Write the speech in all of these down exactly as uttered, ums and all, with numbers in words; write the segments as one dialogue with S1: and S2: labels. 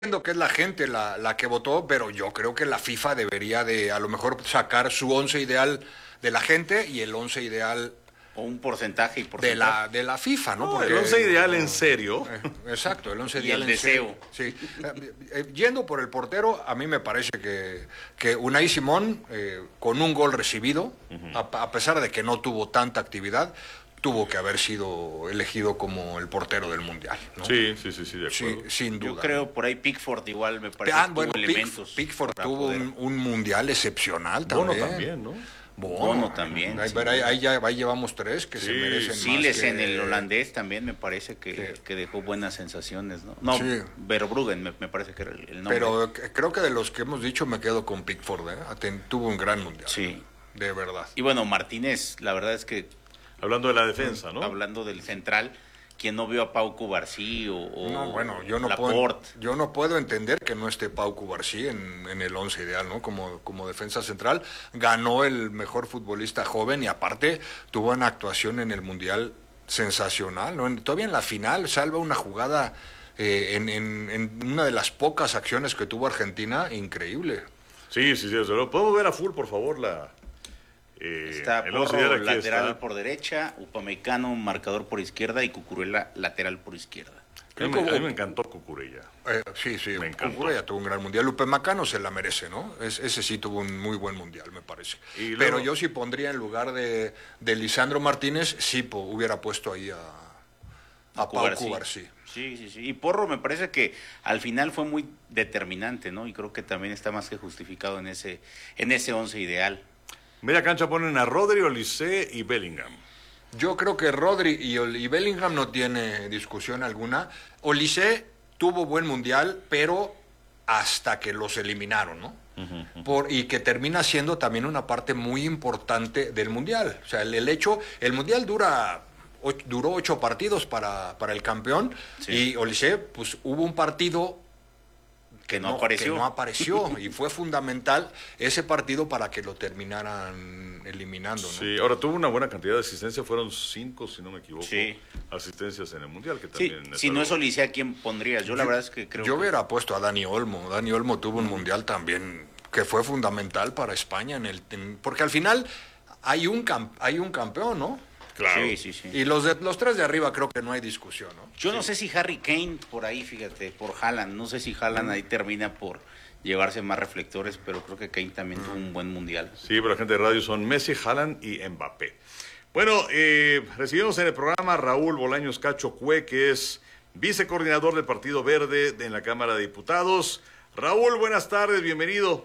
S1: entiendo que es la gente la, la que votó, pero yo creo que la FIFA debería de a lo mejor sacar su once ideal de la gente y el once ideal
S2: O un porcentaje y
S1: de
S2: porcentaje.
S1: la de la FIFA, ¿no?
S3: No,
S1: Porque
S3: el once ideal en serio.
S1: eh, exacto, el once
S2: Y
S1: ideal
S2: el
S1: en serio.
S2: deseo.
S1: Sí. Eh, eh, yendo por el portero, a mí me parece que, que Unai Simón, eh, con un gol recibido, uh-huh. a, a pesar de que no tuvo tanta actividad, tuvo que haber sido elegido como el portero del Mundial, ¿no?
S3: Sí, sí, sí, sí, de acuerdo.
S1: Sí, sin duda.
S2: Yo creo por ahí Pickford igual me parece
S1: Ah,
S2: que tuvo
S1: bueno,
S2: elementos.
S1: Pickford
S2: para
S1: tuvo
S2: poder-
S1: un, un Mundial excepcional
S3: Bono
S1: también.
S3: también, ¿no?
S1: Bono,
S2: Bono también,
S1: Ahí,
S2: sí.
S1: pero ahí, ahí ya ahí llevamos tres que
S3: Sí,
S1: se merecen
S2: Siles
S1: más que...
S2: en el holandés también me parece que,
S1: Sí.
S2: que dejó buenas sensaciones, ¿no? No,
S1: Sí.
S2: Verbruggen me, me parece que era el, el nombre.
S1: Pero c- creo que de los que hemos dicho me quedo con Pickford, ¿eh? Aten- tuvo un gran Mundial.
S2: Sí.
S1: De verdad.
S2: Y bueno, Martínez, la verdad es que
S3: Hablando de la defensa, ¿no?
S2: hablando del central, quien no vio a Pau Cubarsí o, o
S1: No, bueno, yo no, puedo,
S2: Laporte.
S1: yo no puedo entender que no esté Pau Cubarsí en, en el once ideal, ¿no? Como, como defensa central. Ganó el mejor futbolista joven y aparte tuvo una actuación en el Mundial sensacional, ¿no? En- todavía en la final salva una jugada eh, en, en, en una de las pocas acciones que tuvo Argentina, increíble.
S3: Sí, sí, sí. desde luego. ¿Podemos ver a full, por favor, la... eh,
S2: Está
S3: el once
S2: Porro
S3: ideal? Aquí
S2: lateral
S3: está.
S2: por derecha, Upamecano marcador por izquierda y Cucurella lateral por izquierda.
S3: A mí, me, a mí me encantó Cucurella.
S1: Eh, sí, sí,
S3: Me encantó.
S1: Cucurella ya tuvo un gran mundial. Lupe Macano se la merece, ¿no? Es, ese sí tuvo un muy buen mundial, me parece.
S3: Y luego-
S1: Pero yo sí pondría en lugar de, de Lisandro Martínez, sí po- hubiera puesto ahí a, a Pau
S2: Cubarsí.
S1: Cubarsí.
S2: Sí, sí, sí. Y Porro me parece que al final fue muy determinante, ¿no? Y creo que también está más que justificado en ese en ese once ideal.
S3: Media cancha ponen a Rodri, Olise y Bellingham.
S1: Yo creo que Rodri y, Ol- y Bellingham no tiene discusión alguna. Olise tuvo buen mundial, pero hasta que los eliminaron, ¿no? Por, y que termina siendo también una parte muy importante del mundial. O sea, el, el hecho, el mundial dura o- duró ocho partidos para, para el campeón
S2: Sí.
S1: y Olise, pues hubo un partido
S2: Que no apareció.
S1: que no apareció y fue fundamental ese partido para que lo terminaran eliminando, ¿no?
S3: Sí, ahora tuvo una buena cantidad de asistencia, fueron cinco, si no me equivoco,
S2: Sí.
S3: asistencias en el Mundial, que
S2: Sí,
S3: también...
S2: si no es Olise, ¿a quién pondrías? Yo la verdad es que creo
S1: Yo
S2: que...
S1: hubiera puesto a Dani Olmo. Dani Olmo tuvo un mundial también que fue fundamental para España en el en- porque al final hay un cam- hay un campeón, ¿no?
S3: Claro.
S2: Sí, sí, sí.
S1: Y los de los tres de arriba creo que no hay discusión, ¿no?
S2: Yo no sé si Harry Kane por ahí, fíjate, por Haaland, no sé si Haaland ahí termina por llevarse más reflectores, pero creo que Kane también tuvo un buen mundial.
S3: Sí, pero la gente de radio son Messi, Haaland y Mbappé. Bueno, eh, recibimos en el programa a Raúl Bolaños Cacho Cue, que es vicecoordinador del Partido Verde de- en la Cámara de Diputados. Raúl, buenas tardes, bienvenido.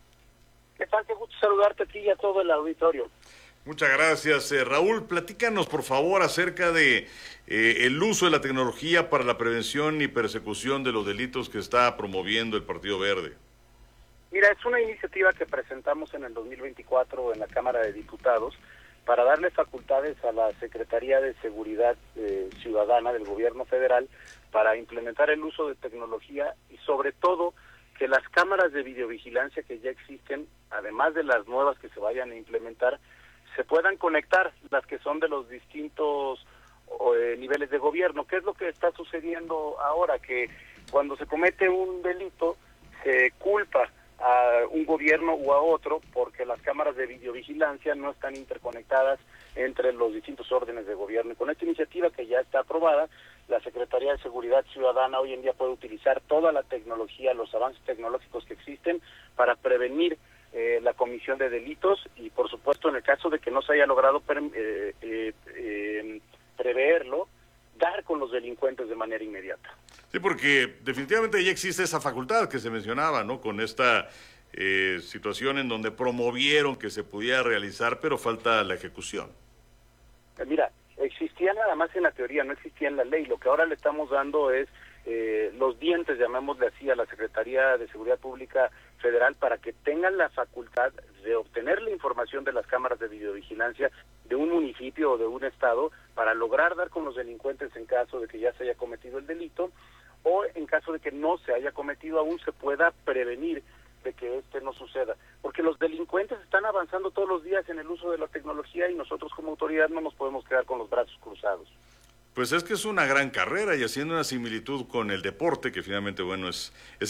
S4: ¿Qué tal? Qué gusto saludarte a ti y a todo el auditorio.
S3: Muchas gracias. Eh, Raúl, platícanos por favor acerca de eh, el uso de la tecnología para la prevención y persecución de los delitos que está promoviendo el Partido Verde.
S4: Mira, es una iniciativa que presentamos en el dos mil veinticuatro en la Cámara de Diputados para darle facultades a la Secretaría de Seguridad eh, Ciudadana del Gobierno Federal para implementar el uso de tecnología y sobre todo que las cámaras de videovigilancia que ya existen, además de las nuevas que se vayan a implementar, se puedan conectar, las que son de los distintos eh, niveles de gobierno. ¿Qué es lo que está sucediendo ahora? Que cuando se comete un delito, se culpa a un gobierno u a otro porque las cámaras de videovigilancia no están interconectadas entre los distintos órdenes de gobierno. Y con esta iniciativa que ya está aprobada, la Secretaría de Seguridad Ciudadana hoy en día puede utilizar toda la tecnología, los avances tecnológicos que existen para prevenir eh, la comisión de delitos y, por supuesto, en el caso de que no se haya logrado pre eh, eh, eh, preverlo, dar con los delincuentes de manera inmediata.
S3: Sí, porque definitivamente ya existe esa facultad que se mencionaba, ¿no? Con esta eh, situación en donde promovieron que se pudiera realizar, pero falta la ejecución.
S4: Eh, Mira, existía nada más en la teoría, no existía en la ley. Lo que ahora le estamos dando es eh, los dientes, llamémosle así, a la Secretaría de Seguridad Pública Federal para que tengan la facultad de obtener la información de las cámaras de videovigilancia de un municipio o de un estado para lograr dar con los delincuentes en caso de que ya se haya cometido el delito o en caso de que no se haya cometido aún se pueda prevenir de que este no suceda, porque los delincuentes están avanzando todos los días en el uso de la tecnología y nosotros como autoridad no nos podemos quedar con los brazos cruzados.
S3: Pues es que es una gran carrera y haciendo una similitud con el deporte, que finalmente, bueno, es, es